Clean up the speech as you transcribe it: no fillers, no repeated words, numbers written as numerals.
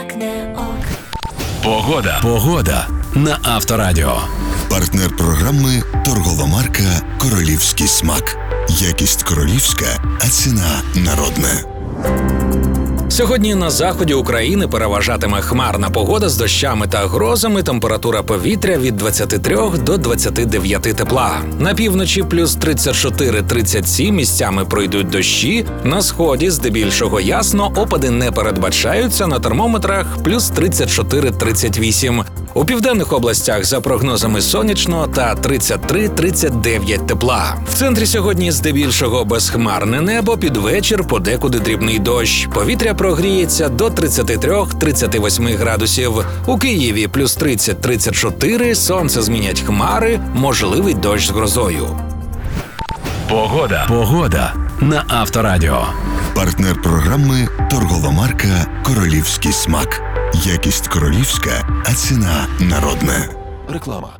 так не ок. Погода на Авторадіо. Партнер програми торгова марка «Королівський смак». Якість королівська, а ціна народна. Сьогодні на заході України переважатиме хмарна погода з дощами та грозами, температура повітря від 23 до 29 тепла. На півночі плюс 34-37, місцями пройдуть дощі, на сході здебільшого ясно, опади не передбачаються, на термометрах плюс 34-38. У південних областях за прогнозами сонячно та 33-39 тепла. В центрі сьогодні здебільшого безхмарне небо, під вечір подекуди дрібний дощ. Повітря прогріється до 33-38 градусів. У Києві плюс 30-34, сонце змінять хмари, можливий дощ з грозою. Погода на Авторадіо. Партнер програми торгова марка «Королівський смак». Якість королівська, а ціна народна. Реклама.